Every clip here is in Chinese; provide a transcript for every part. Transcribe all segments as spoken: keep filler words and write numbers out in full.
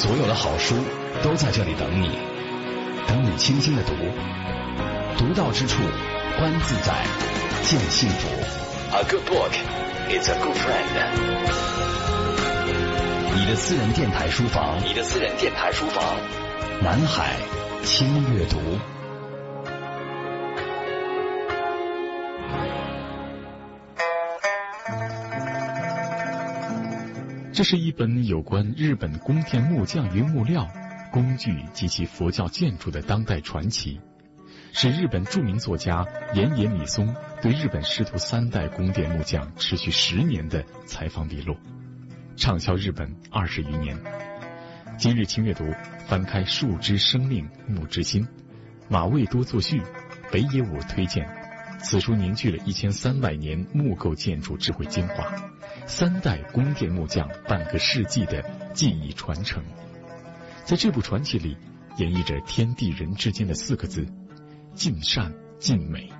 所有的好书都在这里等你，等你轻轻的读，读到之处，观自在，见幸福。A good book is a good friend。你的私人电台书房，你的私人电台书房，南海轻阅读。 这是一本有关日本宫殿木匠与木料、工具及其佛教建筑的当代传奇，是日本著名作家岩野米松对日本师徒三代宫殿木匠持续十年的采访笔录，畅销日本二十余年。今日轻阅读翻开《树之生命，木之心》，马未多作序，北野武推荐。此书凝聚了一千三百年木构建筑智慧精华，三代宫殿木匠半个世纪的技艺传承。在这部传奇里，演绎着天地人之间的四个字：尽善尽美。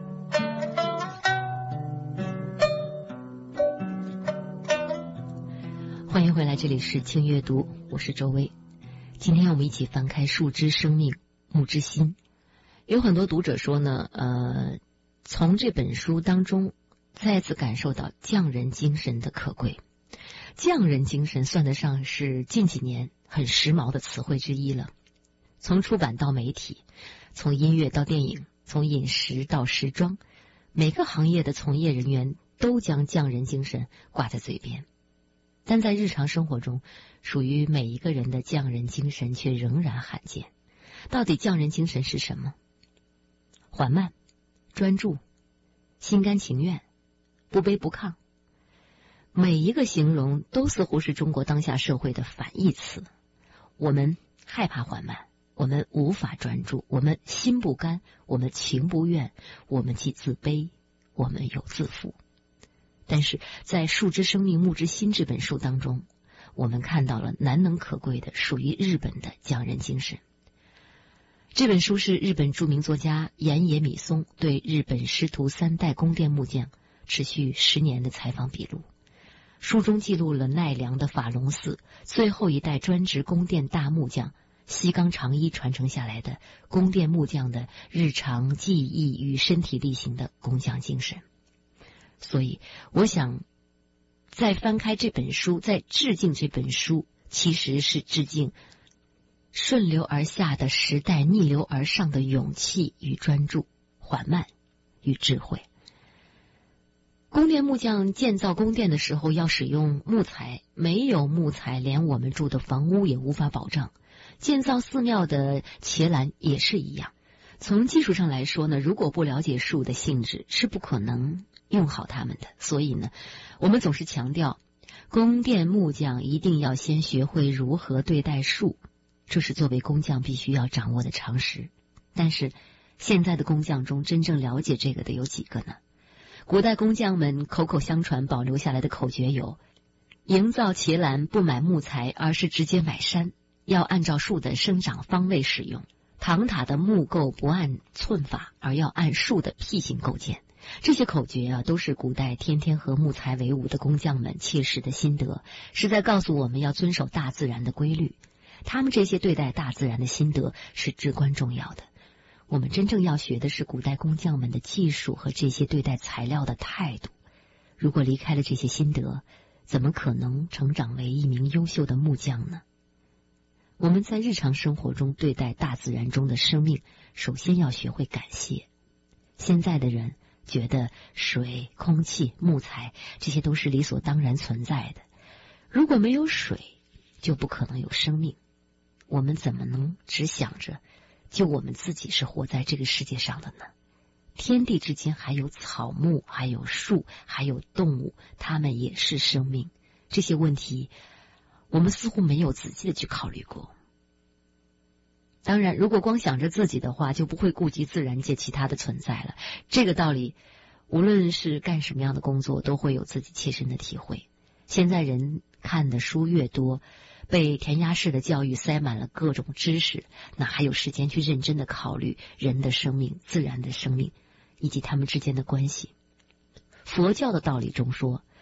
欢迎回来，这里是轻阅读，我是周薇。今天我们一起翻开《树之生命，木之心》。有很多读者说呢，呃，从这本书当中再次感受到匠人精神的可贵。匠人精神算得上是近几年很时髦的词汇之一了。从出版到媒体，从音乐到电影，从饮食到时装，每个行业的从业人员都将匠人精神挂在嘴边。但在日常生活中，属于每一个人的匠人精神却仍然罕见。到底匠人精神是什么？缓慢、专注、心甘情愿、不卑不亢，每一个形容都似乎是中国当下社会的反义词。我们害怕缓慢，我们无法专注，我们心不甘，我们情不愿，我们既自卑，我们又自负。但是在《树之生命，木之心》这本书当中，我们看到了难能可贵的属于日本的匠人精神。这本书是日本著名作家岩野米松对日本师徒三代宫殿木匠持续十年的采访笔录。书中记录了奈良的法隆寺最后一代专职宫殿大木匠西冈长一传承下来的宫殿木匠的日常技艺与身体力行的工匠精神。所以我想再翻开这本书，再致敬这本书，其实是致敬顺流而下的时代，逆流而上的勇气与专注，缓慢与智慧。宫殿木匠建造宫殿的时候要使用木材，没有木材连我们住的房屋也无法保障。建造寺庙的伽蓝也是一样。从技术上来说呢，如果不了解树的性质，是不可能用好它们的。所以呢，我们总是强调宫殿木匠一定要先学会如何对待树，这是作为工匠必须要掌握的常识。但是现在的工匠中真正了解这个的有几个呢？古代工匠们口口相传保留下来的口诀有：营造伽蓝不买木材，而是直接买山，要按照树的生长方位使用；唐塔的木构不按寸法，而要按树的辟形构建。这些口诀啊，都是古代天天和木材为伍的工匠们切实的心得，是在告诉我们要遵守大自然的规律。他们这些对待大自然的心得是至关重要的。我们真正要学的是古代工匠们的技术和这些对待材料的态度。如果离开了这些心得，怎么可能成长为一名优秀的木匠呢？我们在日常生活中对待大自然中的生命，首先要学会感谢。现在的人觉得水、空气、木材这些都是理所当然存在的，如果没有水，就不可能有生命。我们怎么能只想着就我们自己是活在这个世界上的呢？天地之间还有草木，还有树，还有动物，它们也是生命。这些问题我们似乎没有仔细的去考虑过。当然，如果光想着自己的话，就不会顾及自然界其他的存在了。这个道理无论是干什么样的工作，都会有自己切身的体会。现在人看的书越多，被填鸭式的教育塞满了各种知识，哪还有时间去认真的考虑人的生命、自然的生命以及他们之间的关系？佛教的道理中说，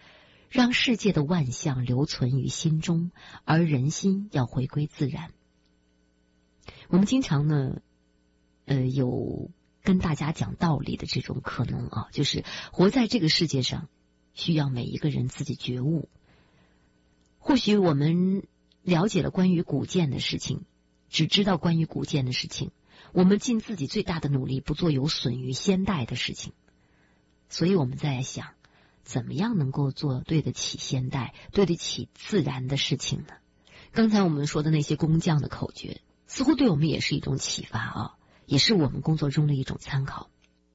让世界的万象留存于心中，而人心要回归自然。我们经常呢，呃，有跟大家讲道理的这种可能啊，就是活在这个世界上，需要每一个人自己觉悟。或许我们了解了关于古建的事情，只知道关于古建的事情，我们尽自己最大的努力，不做有损于先代的事情。所以我们在想，怎么样能够做对得起先代、对得起自然的事情呢？刚才我们说的那些工匠的口诀，似乎对我们也是一种启发啊，也是我们工作中的一种参考。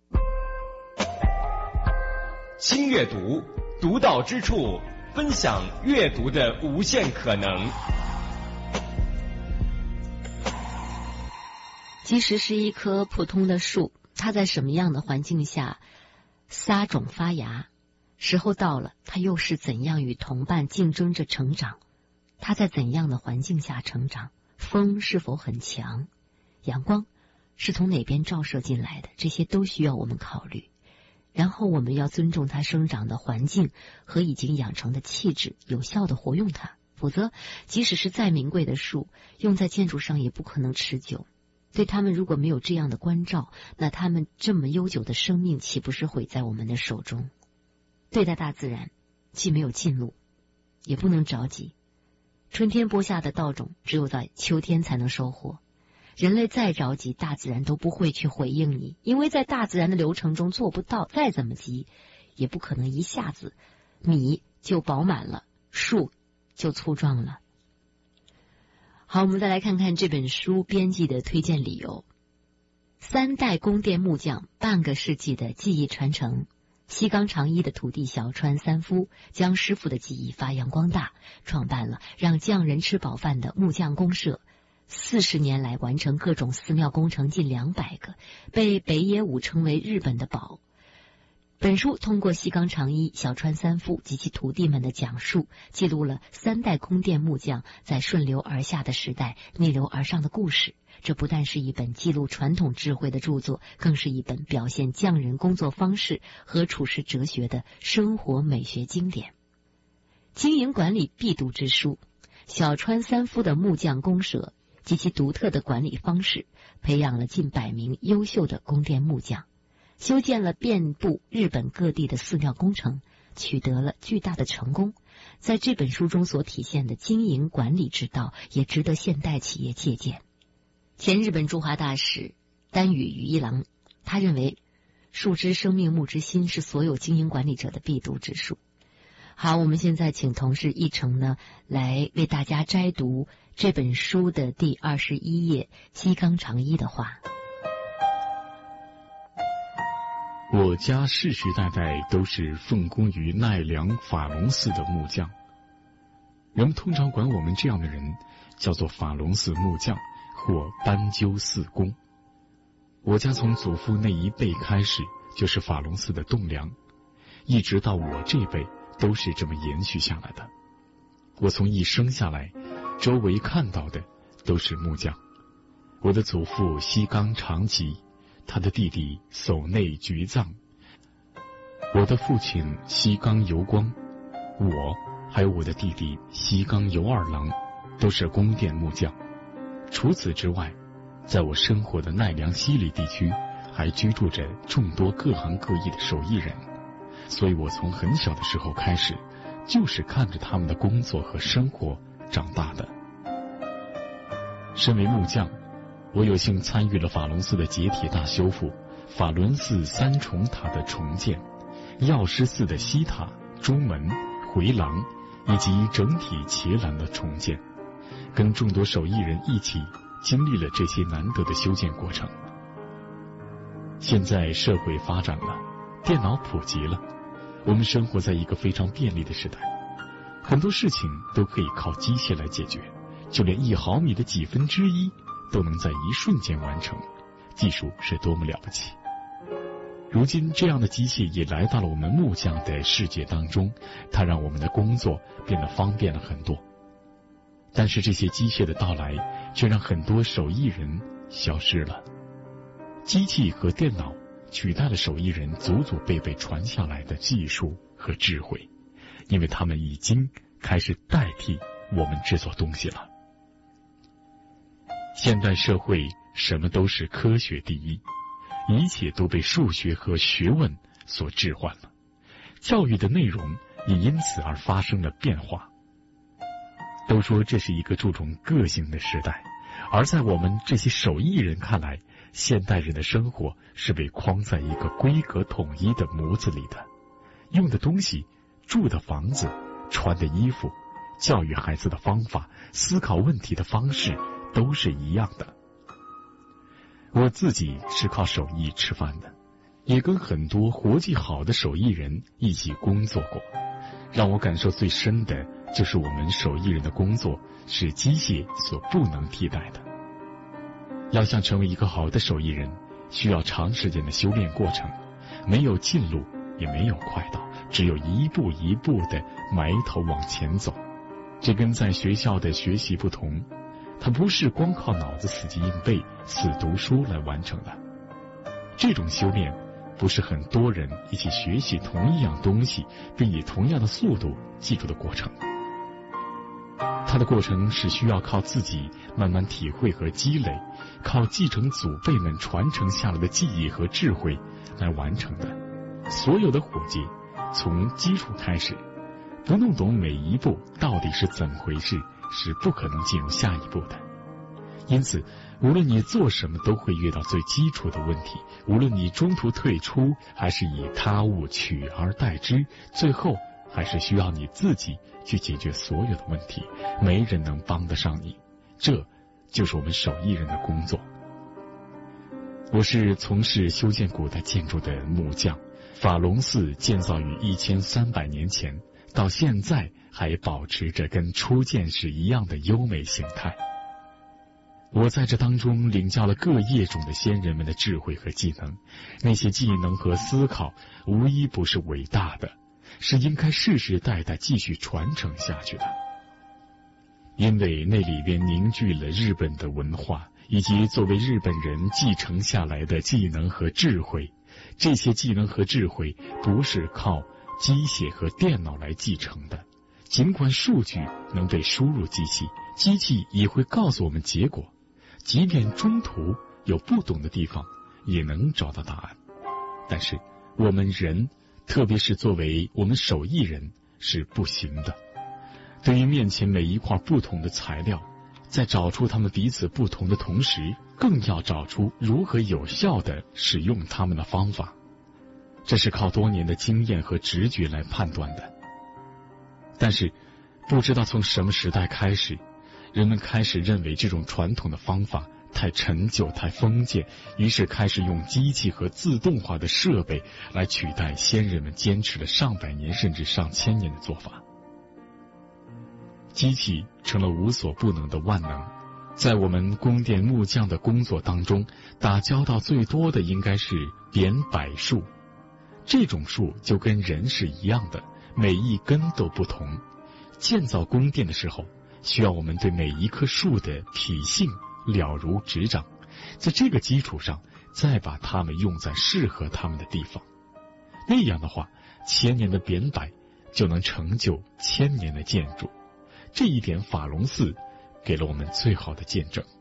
新阅读，独到之处，分享阅读的无限可能。 即使是一棵普通的树，它在什么样的环境下撒种发芽，时候到了，它又是怎样与同伴竞争着成长？它在怎样的环境下成长？风是否很强？阳光是从哪边照射进来的？这些都需要我们考虑。然后我们要尊重它生长的环境和已经养成的气质，有效的活用它。否则，即使是再名贵的树，用在建筑上也不可能持久。对他们如果没有这样的关照，那他们这么悠久的生命岂不是毁在我们的手中？对待大自然，既没有进路，也不能着急。春天播下的稻种，只有在秋天才能收获。人类再着急，大自然都不会去回应你，因为在大自然的流程中做不到。再怎么急，也不可能一下子米就饱满了，树就粗壮了。好，我们再来看看这本书编辑的推荐理由。三代宫殿木匠，半个世纪的技艺传承。西冈长一的徒弟小川三夫将师傅的技艺发扬光大，创办了让匠人吃饱饭的木匠公社。四十年来完成各种寺庙工程近两百个，被北野武称为日本的宝。本书通过西冈长一、小川三夫及其徒弟们的讲述，记录了三代宫殿木匠在顺流而下的时代逆流而上的故事。这不但是一本记录传统智慧的著作，更是一本表现匠人工作方式和处世哲学的生活美学经典。经营管理必读之书，小川三夫的木匠公社及其独特的管理方式，培养了近百名优秀的宫殿木匠，修建了遍布日本各地的寺庙工程，取得了巨大的成功。在这本书中所体现的经营管理之道，也值得现代企业借鉴。前日本驻华大使丹羽羽一郎，他认为树之生命木之心是所有经营管理者的必读之书。好，我们现在请同事一成呢来为大家摘读这本书的第二十一页西冈长一的话。 我家世世代代都是奉公于奈良法隆寺的木匠，人们通常管我们这样的人叫做法隆寺木匠或斑鸠寺工。我家从祖父那一辈开始就是法隆寺的栋梁，一直到我这辈都是这么延续下来的。我从一生下来，周围看到的都是木匠。我的祖父西冈长吉，他的弟弟守内菊藏，我的父亲西冈由光，我还有我的弟弟西冈由二郎都是宫殿木匠。除此之外，在我生活的奈良西里地区还居住着众多各行各业的手艺人，所以我从很小的时候开始就是看着他们的工作和生活长大的。身为木匠，我有幸参与了法隆寺的解体大修复、法轮寺三重塔的重建、药师寺的西塔、中门、回廊以及整体伽蓝的重建，跟众多手艺人一起经历了这些难得的修建过程。现在社会发展了，电脑普及了，我们生活在一个非常便利的时代，很多事情都可以靠机械来解决，就连一毫米的几分之一都能在一瞬间完成，技术是多么了不起。如今这样的机械也来到了我们木匠的世界当中，它让我们的工作变得方便了很多。但是这些机械的到来却让很多手艺人消失了。机器和电脑取代了手艺人祖祖辈辈传下来的技术和智慧， 因为他们已经开始代替我们制作东西了。现代社会什么都是科学第一，一切都被数学和学问所置换了，教育的内容也因此而发生了变化。都说这是一个注重个性的时代，而在我们这些手艺人看来，现代人的生活是被框在一个规格统一的模子里的，用的东西、住的房子、穿的衣服、教育孩子的方法、思考问题的方式都是一样的。我自己是靠手艺吃饭的，也跟很多活计好的手艺人一起工作过。让我感受最深的就是我们手艺人的工作是机械所不能替代的。要想成为一个好的手艺人，需要长时间的修炼过程，没有近路，也没有快道，只有一步一步的埋头往前走。这跟在学校的学习不同，它不是光靠脑子死记硬背、死读书来完成的。这种修炼不是很多人一起学习同一样东西，并以同样的速度记住的过程。它的过程是需要靠自己慢慢体会和积累，靠继承祖辈们传承下来的记忆和智慧来完成的。所有的伙计从基础开始，不弄懂每一步到底是怎么回事，是不可能进入下一步的。因此无论你做什么都会遇到最基础的问题，无论你中途退出还是以他物取而代之，最后还是需要你自己去解决所有的问题，没人能帮得上你。这就是我们手艺人的工作。我是从事修建古代建筑的木匠，法隆寺建造于一千三百年前，到现在还保持着跟初建时一样的优美形态。我在这当中领教了各业种的先人们的智慧和技能，那些技能和思考无一不是伟大的，是应该世世代代继续传承下去的。因为那里边凝聚了日本的文化，以及作为日本人继承下来的技能和智慧。这些技能和智慧不是靠机械和电脑来继承的，尽管数据能被输入机器，机器也会告诉我们结果，即便中途有不懂的地方也能找到答案。但是我们人，特别是作为我们手艺人，是不行的。对于面前每一块不同的材料，在找出它们彼此不同的同时，更要找出如何有效地使用它们的方法。这是靠多年的经验和直觉来判断的。但是不知道从什么时代开始，人们开始认为这种传统的方法太陈旧、太封建，于是开始用机器和自动化的设备来取代先人们坚持了上百年甚至上千年的做法。机器成了无所不能的万能。在我们宫殿木匠的工作当中，打交道最多的应该是扁柏树。这种树就跟人是一样的，每一根都不同。建造宫殿的时候，需要我们对每一棵树的体性了如指掌，在这个基础上再把它们用在适合它们的地方。那样的话，千年的扁柏就能成就千年的建筑。这一点法隆寺给了我们最好的见证。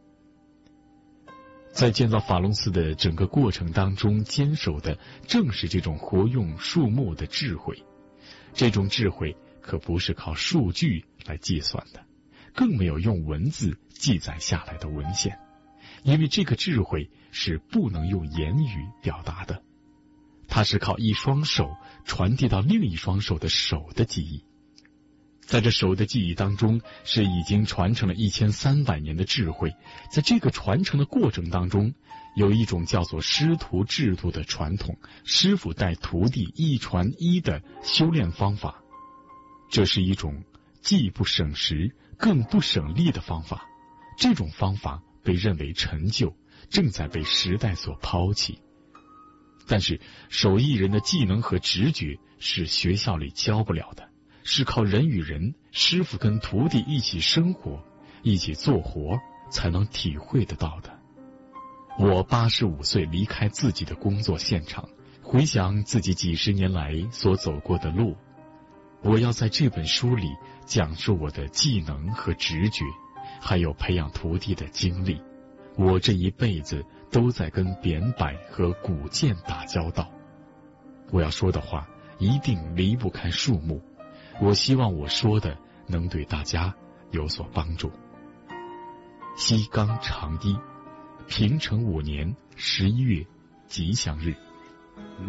在建造法隆寺的整个过程当中，坚守的正是这种活用树木的智慧。这种智慧可不是靠数据来计算的，更没有用文字记载下来的文献，因为这个智慧是不能用言语表达的，它是靠一双手传递到另一双手的手的记忆。在这手的记忆当中，是已经传承了一千三百年的智慧。在这个传承的过程当中，有一种叫做师徒制度的传统，师傅带徒弟一传一的修炼方法。这是一种既不省时更不省力的方法，这种方法被认为陈旧，正在被时代所抛弃。但是手艺人的技能和直觉是学校里教不了的，是靠人与人、师傅跟徒弟一起生活、一起做活才能体会得到的。我八十五岁离开自己的工作现场，回想自己几十年来所走过的路， 我要在这本书里讲述我的技能和直觉，还有培养徒弟的经历。我这一辈子都在跟扁柏和古剑打交道。我要说的话一定离不开树木，我希望我说的能对大家有所帮助。西冈长一，平成五年十一月吉祥日。